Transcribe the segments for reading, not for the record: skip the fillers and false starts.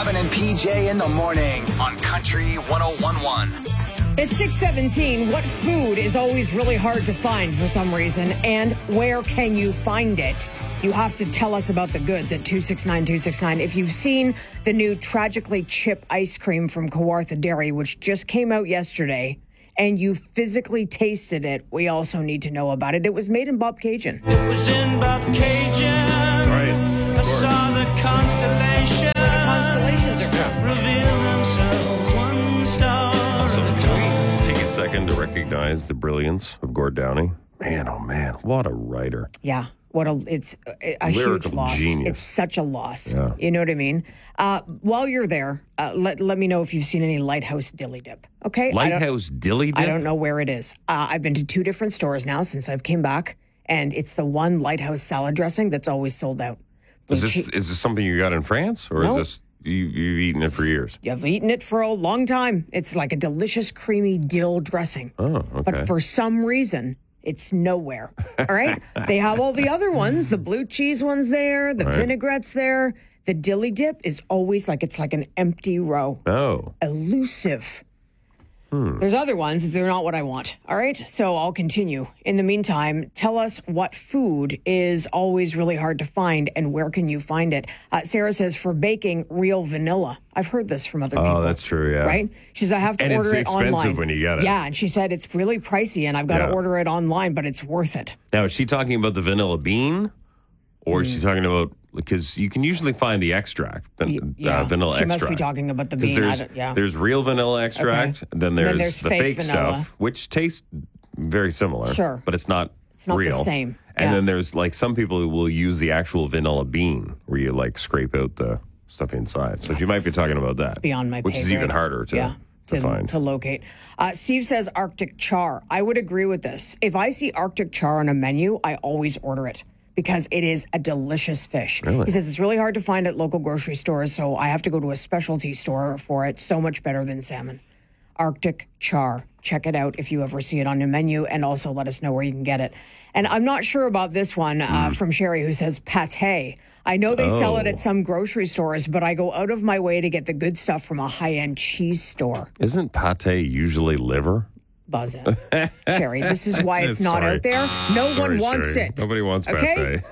Robin and PJ in the morning on Country 101.1. It's 6:17. What food is always really hard to find for some reason, and where can you find it? You have to tell us about the goods at 269-269. If you've seen the new Tragically Chip ice cream from Kawartha Dairy, which just came out yesterday, and you physically tasted it, we also need to know about it. It was made in Bob Cajun. It was in Bob Cajun. Right. I saw the constellation. Where the constellations are from. Reveal themselves one star at a time. Take a second to recognize the brilliance of Gord Downie. Man, oh man, what a writer. Yeah. It's a Lyrical huge loss. genius. It's such a loss. Yeah. You know what I mean? While you're there, let me know if you've seen any Lighthouse Dilly Dip. Okay? Lighthouse Dilly Dip? I don't know where it is. I've been to 2 different stores now since I've came back, and it's the one Lighthouse salad dressing that's always sold out. Is this something you got in France, or No. is this you've eaten it for years? I've eaten it for a long time. It's like a delicious, creamy dill dressing. Oh, okay. But for some reason, it's nowhere. All right? They have all the other ones. The blue cheese one's there. The vinaigrette's there. The dilly dip is always it's like an empty row. Oh. Elusive. There's other ones. They're not what I want. All right? So I'll continue. In the meantime, tell us what food is always really hard to find and where can you find it. Sarah says for baking, real vanilla. I've heard this from other people. Oh, that's true, yeah. Right? She says, I have to And order it's it online. expensive when you get it. Yeah, and she said it's really pricey and I've got to order it online, but it's worth it. Now, is she talking about the vanilla bean, or is she talking about, because you can usually find the extract, vanilla extract. She must be talking about the bean. There's real vanilla extract, then there's the fake vanilla stuff, which tastes very similar. Sure. But it's not not real. the same. And Yeah. then there's some people who will use the actual vanilla bean, where you scrape out the stuff inside. So you might be talking about that. It's beyond my which pay is grade. even harder to find. To locate. Steve says Arctic char. I would agree with this. If I see Arctic char on a menu, I always order it because it is a delicious fish. Really? He says it's really hard to find at local grocery stores, so I have to go to a specialty store for it. So much better than salmon. Arctic char. Check it out if you ever see it on your menu, and also let us know where you can get it. And I'm not sure about this one from Sherry, who says pate. I know they sell it at some grocery stores, but I go out of my way to get the good stuff from a high-end cheese store. Isn't pate usually liver? Buzz in. Sherry, this is why it's not Sorry. out there. No one wants Sherry. it. Nobody wants Okay?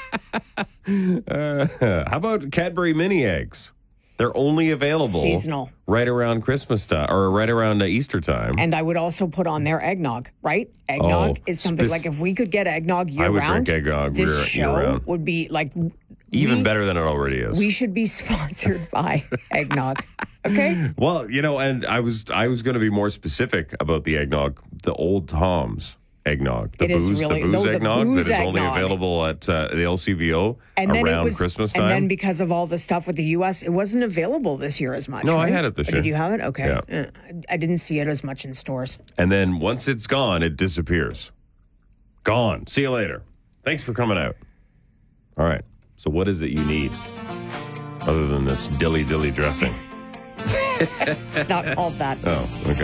pate. How about Cadbury mini eggs? They're only available Seasonal. right around Christmas time or right around Easter time. And I would also put on their eggnog, right? Eggnog is something if we could get eggnog I would year-round, drink eggnog this show year-round. would be Even better than it already is. We should be sponsored by eggnog. Okay? Well, and I was going to be more specific about the eggnog, the Old Tom's eggnog, the It is booze the eggnog booze that is only eggnog. available at the LCBO And then around Christmas time. And then because of all the stuff with the U.S., it wasn't available this year as much. No, right? I had it this Or year. Did you have it? Okay. Yeah. I didn't see it as much in stores. And then once it's gone, it disappears. Gone. See you later. Thanks for coming out. All right. So what is it you need other than this dilly dressing? It's not called that. Oh, okay.